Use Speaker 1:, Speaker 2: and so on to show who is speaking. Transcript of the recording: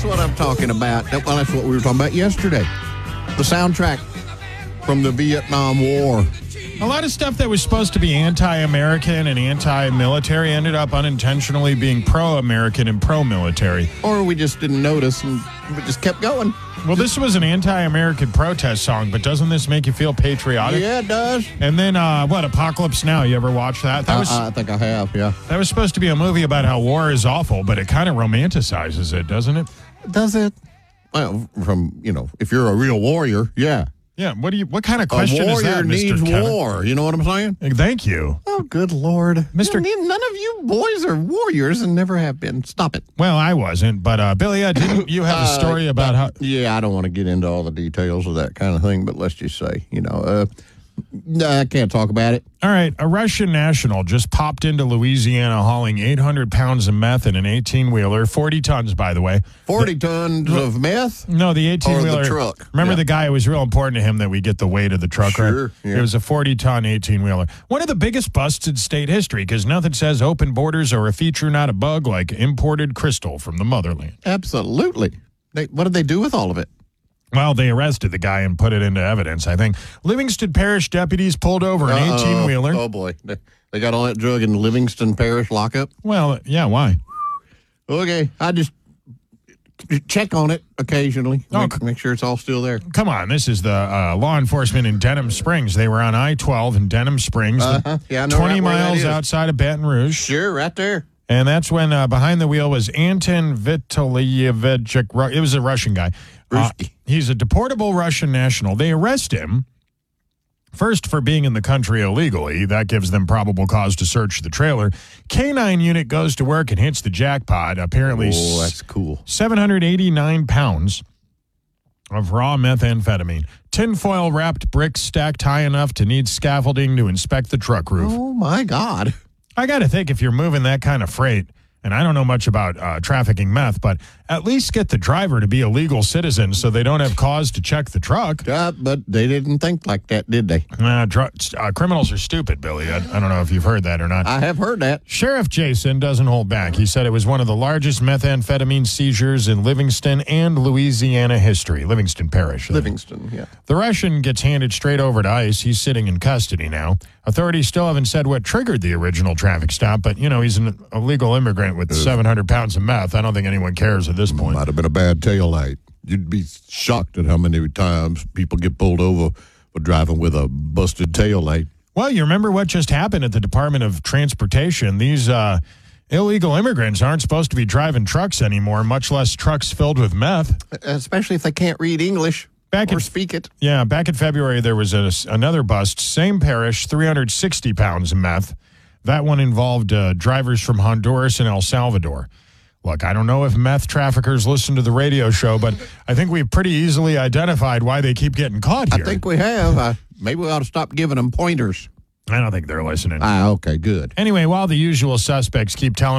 Speaker 1: what I'm talking about. Well, that's what we were talking about yesterday. The soundtrack from the Vietnam War.
Speaker 2: A lot of stuff that was supposed to be anti-American and anti-military ended up unintentionally being pro-American and pro-military.
Speaker 1: Or we just didn't notice and we just kept going.
Speaker 2: Well, this was an anti-American protest song, but doesn't this make you feel patriotic?
Speaker 1: Yeah, it does.
Speaker 2: And then, Apocalypse Now? You ever watch that? That was
Speaker 1: I think I have, yeah.
Speaker 2: That was supposed to be a movie about how war is awful, but it kind of romanticizes it, doesn't it?
Speaker 1: Does it? Well, if you're a real warrior, yeah.
Speaker 2: Yeah, what kind of question is that, Mr.
Speaker 1: A warrior needs
Speaker 2: Kevin?
Speaker 1: war, you know what I'm saying?
Speaker 2: Thank you.
Speaker 1: Oh, good Lord.
Speaker 2: Mr.
Speaker 1: None of you boys are warriors and never have been. Stop it.
Speaker 2: Well, I wasn't, but Billy, didn't you have a story about how...
Speaker 1: Yeah, I don't want to get into all the details of that kind of thing, but let's just say, I can't talk about it.
Speaker 2: All right, a Russian national just popped into Louisiana hauling 800 pounds of meth in an 18-wheeler, 40 tons, by the way.
Speaker 1: 40 tons of meth?
Speaker 2: No, the 18-wheeler.
Speaker 1: Or the truck.
Speaker 2: Remember the guy, it was real important to him that we get the weight of the truck,
Speaker 1: sure,
Speaker 2: right?
Speaker 1: Yeah.
Speaker 2: It was a 40-ton 18-wheeler. One of the biggest busts in state history, because nothing says open borders are a feature, not a bug, like imported crystal from the motherland.
Speaker 1: Absolutely. What did they do with all of it?
Speaker 2: Well, they arrested the guy and put it into evidence, I think. Livingston Parish deputies pulled over an 18-wheeler.
Speaker 1: Oh, boy. They got all that drug in Livingston Parish lockup?
Speaker 2: Well, yeah, why?
Speaker 1: Okay, I just check on it occasionally. Make sure it's all still there.
Speaker 2: Come on, this is the law enforcement in Denham Springs. They were on I-12 in Denham Springs,
Speaker 1: Yeah, I know
Speaker 2: 20
Speaker 1: right
Speaker 2: miles outside of Baton Rouge.
Speaker 1: Sure, right there.
Speaker 2: And that's when behind the wheel was Anton Vitalievich. It was a Russian guy. He's a deportable Russian national. They arrest him, first for being in the country illegally. That gives them probable cause to search the trailer. K-9 unit goes to work and hits the jackpot. Apparently,
Speaker 1: that's cool.
Speaker 2: 789 pounds of raw methamphetamine. Tinfoil wrapped bricks stacked high enough to need scaffolding to inspect the truck roof.
Speaker 1: Oh, my God.
Speaker 2: I got to think if you're moving that kind of freight, and I don't know much about trafficking meth, but at least get the driver to be a legal citizen so they don't have cause to check the truck.
Speaker 1: But they didn't think like that, did they?
Speaker 2: Criminals are stupid, Billy. I don't know if you've heard that or not.
Speaker 1: I have heard that.
Speaker 2: Sheriff Jason doesn't hold back. He said it was one of the largest methamphetamine seizures in Livingston and Louisiana history. Livingston Parish.
Speaker 1: Livingston, yeah.
Speaker 2: The Russian gets handed straight over to ICE. He's sitting in custody now. Authorities still haven't said what triggered the original traffic stop, but, he's an illegal immigrant with 700 pounds of meth. I don't think anyone cares at this point.
Speaker 3: Might have been a bad tail light. You'd be shocked at how many times people get pulled over for driving with a busted tail light.
Speaker 2: Well, you remember what just happened at the Department of Transportation. These illegal immigrants aren't supposed to be driving trucks anymore, much less trucks filled with meth.
Speaker 1: Especially if they can't read English. Speak it.
Speaker 2: Yeah, back in February, there was another bust, same parish, 360 pounds of meth. That one involved drivers from Honduras and El Salvador. Look, I don't know if meth traffickers listen to the radio show, but I think we've pretty easily identified why they keep getting caught here.
Speaker 1: I think we have. Maybe we ought to stop giving them pointers.
Speaker 2: I don't think they're listening.
Speaker 1: Okay, good.
Speaker 2: Anyway, while the usual suspects keep telling